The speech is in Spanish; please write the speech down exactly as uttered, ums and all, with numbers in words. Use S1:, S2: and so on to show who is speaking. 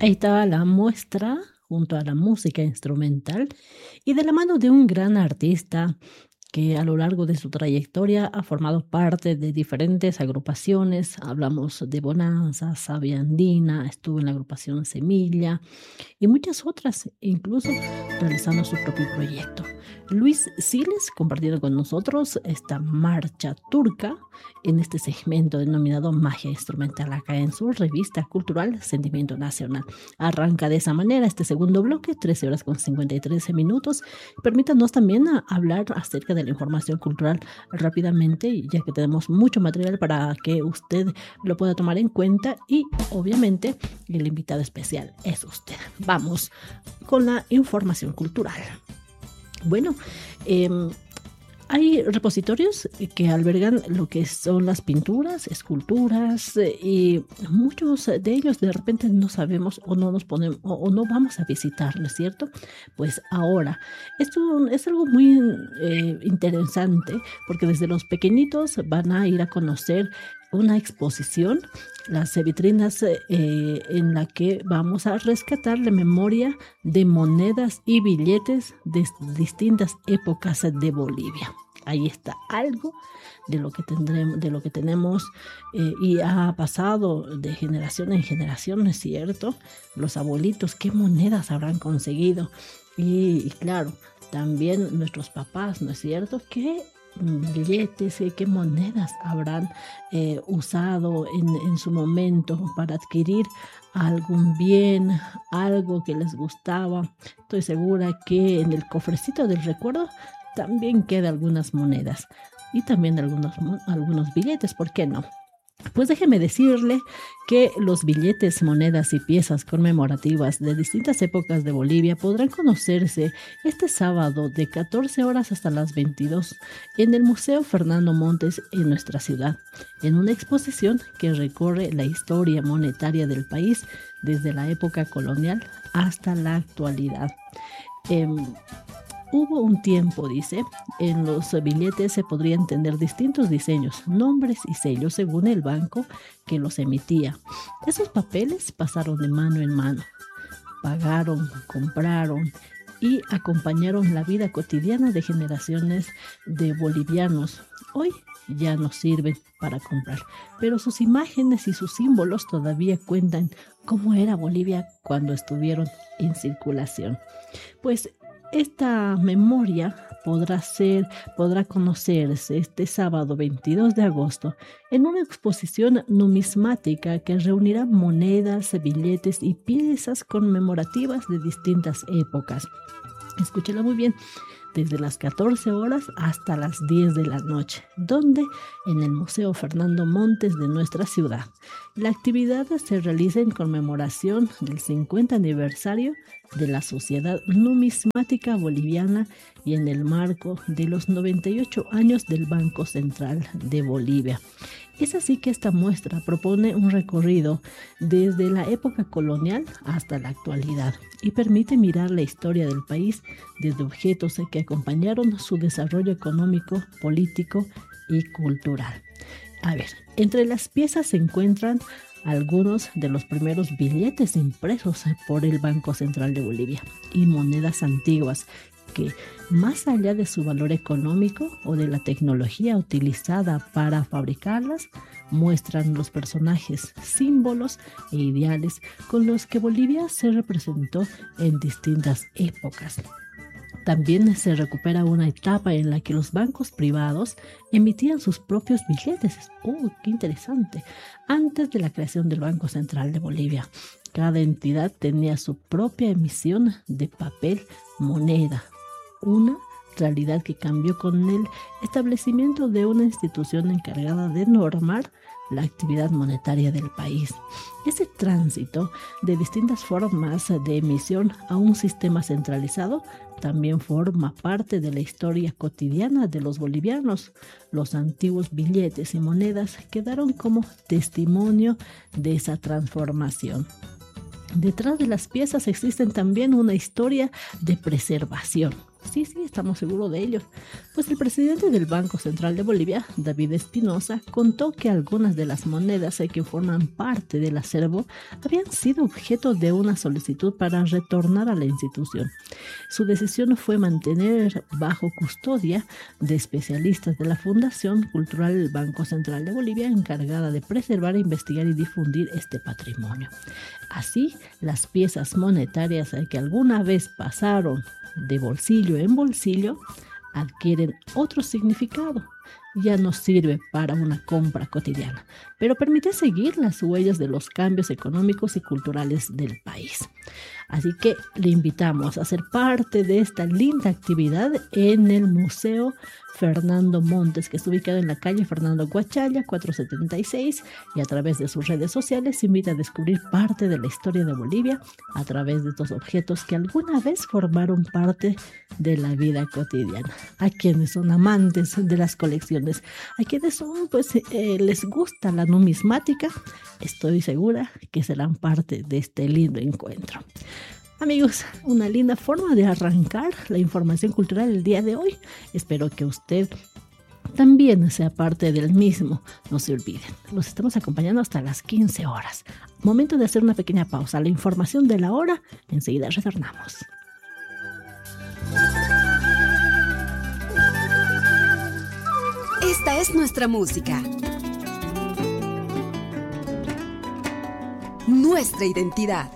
S1: Ahí estaba la muestra junto a la música instrumental y de la mano de un gran artista que a lo largo de su trayectoria ha formado parte de diferentes agrupaciones. Hablamos de Bonanza, Savia Andina, estuvo en la agrupación Semilla y muchas otras, incluso realizando su propio proyecto. Luis Siles compartiendo con nosotros esta marcha turca en este segmento denominado Magia Instrumental acá en su revista cultural Sentimiento Nacional. Arranca de esa manera este segundo bloque, trece horas con cincuenta y tres minutos. Permítanos también a hablar acerca de la información cultural rápidamente, ya que tenemos mucho material para que usted lo pueda tomar en cuenta y obviamente el invitado especial es usted. Vamos con la información cultural. Bueno, eh, hay repositorios que albergan lo que son las pinturas, esculturas eh, y muchos de ellos de repente no sabemos o no nos ponemos o, o no vamos a visitar, ¿no es cierto? Pues ahora, esto es algo muy eh, interesante porque desde los pequeñitos van a ir a conocer una exposición, las vitrinas eh, en la que vamos a rescatar la memoria de monedas y billetes de distintas épocas de Bolivia. Ahí está algo de lo que tendremos, de lo que tenemos eh, y ha pasado de generación en generación, ¿no es cierto? Los abuelitos, ¿qué monedas habrán conseguido? Y, y claro, también nuestros papás, ¿no es cierto? ¿Qué billetes y qué monedas habrán eh, usado en, en su momento para adquirir algún bien, algo que les gustaba? Estoy segura que en el cofrecito del recuerdo también quedan algunas monedas y también algunos, algunos billetes, ¿por qué no? Pues déjeme decirle que los billetes, monedas y piezas conmemorativas de distintas épocas de Bolivia podrán conocerse este sábado de catorce horas hasta las veintidós en el Museo Fernando Montes en nuestra ciudad, en una exposición que recorre la historia monetaria del país desde la época colonial hasta la actualidad. Eh, Hubo un tiempo, dice, en los billetes se podrían tener distintos diseños, nombres y sellos según el banco que los emitía. Esos papeles pasaron de mano en mano, pagaron, compraron y acompañaron la vida cotidiana de generaciones de bolivianos. Hoy ya no sirven para comprar, pero sus imágenes y sus símbolos todavía cuentan cómo era Bolivia cuando estuvieron en circulación. Pues esta memoria podrá ser, podrá conocerse este sábado veintidós de agosto en una exposición numismática que reunirá monedas, billetes y piezas conmemorativas de distintas épocas. Escúchela muy bien, desde las catorce horas hasta las diez de la noche, donde en el Museo Fernando Montes de nuestra ciudad. La actividad se realiza en conmemoración del cincuenta aniversario de la Sociedad Numismática Boliviana y en el marco de los noventa y ocho años del Banco Central de Bolivia. Es así que esta muestra propone un recorrido desde la época colonial hasta la actualidad y permite mirar la historia del país desde objetos que acompañaron su desarrollo económico, político y cultural. A ver, entre las piezas se encuentran algunos de los primeros billetes impresos por el Banco Central de Bolivia y monedas antiguas que, más allá de su valor económico o de la tecnología utilizada para fabricarlas, muestran los personajes, símbolos e ideales con los que Bolivia se representó en distintas épocas. También se recupera una etapa en la que los bancos privados emitían sus propios billetes. ¡Oh, qué interesante! Antes de la creación del Banco Central de Bolivia, cada entidad tenía su propia emisión de papel moneda, una realidad que cambió con el establecimiento de una institución encargada de normar la actividad monetaria del país. Ese tránsito de distintas formas de emisión a un sistema centralizado también forma parte de la historia cotidiana de los bolivianos. Los antiguos billetes y monedas quedaron como testimonio de esa transformación. Detrás de las piezas existen también una historia de preservación. Sí, sí, estamos seguros de ello. Pues el presidente del Banco Central de Bolivia, David Espinosa, contó que algunas de las monedas que forman parte del acervo habían sido objeto de una solicitud para retornar a la institución. Su decisión fue mantener bajo custodia de especialistas de la Fundación Cultural del Banco Central de Bolivia, encargada de preservar, investigar y difundir este patrimonio. Así, las piezas monetarias que alguna vez pasaron de bolsillo en bolsillo adquieren otro significado. Ya no sirve para una compra cotidiana, pero permite seguir las huellas de los cambios económicos y culturales del país. Así que le invitamos a ser parte de esta linda actividad en el Museo Fernando Montes, que está ubicado en la calle Fernando Guachalla, cuatrocientos setenta y seis, y a través de sus redes sociales invita a descubrir parte de la historia de Bolivia a través de estos objetos que alguna vez formaron parte de la vida cotidiana. A quienes son amantes de las colecciones, a quienes son, pues, eh, les gusta la numismática, estoy segura que serán parte de este lindo encuentro. Amigos, una linda forma de arrancar la información cultural el día de hoy. Espero que usted también sea parte del mismo. No se olviden, los estamos acompañando hasta las quince horas. Momento de hacer una pequeña pausa. La información de la hora, enseguida retornamos.
S2: Esta es nuestra música. Nuestra identidad.